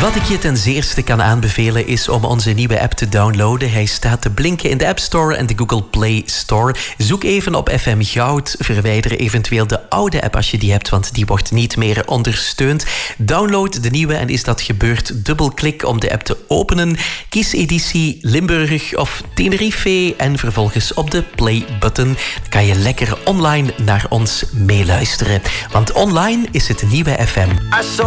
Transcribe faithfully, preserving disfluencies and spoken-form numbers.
Wat ik je ten zeerste kan aanbevelen is om onze nieuwe app te downloaden. Hij staat te blinken in de App Store en de Google Play Store. Zoek even op F M Goud. Verwijder eventueel de oude app als je die hebt, want die wordt niet meer ondersteund. Download de nieuwe en is dat gebeurd, dubbelklik om de app te openen. Kies editie Limburg of Tenerife en vervolgens op de play-button. Dan kan je lekker online naar ons meeluisteren. Want online is het nieuwe F M.